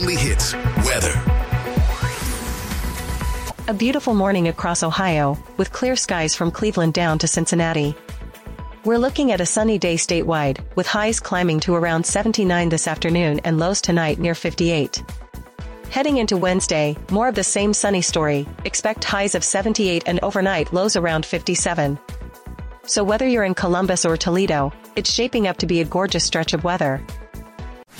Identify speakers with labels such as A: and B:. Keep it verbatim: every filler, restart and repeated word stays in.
A: only hits, weather.
B: A beautiful morning across Ohio, with clear skies from Cleveland down to Cincinnati. We're looking at a sunny day statewide, with highs climbing to around seventy-nine this afternoon and lows tonight near fifty-eight. Heading into Wednesday, more of the same sunny story, expect highs of seventy-eight and overnight lows around fifty-seven. So whether you're in Columbus or Toledo, it's shaping up to be a gorgeous stretch of weather.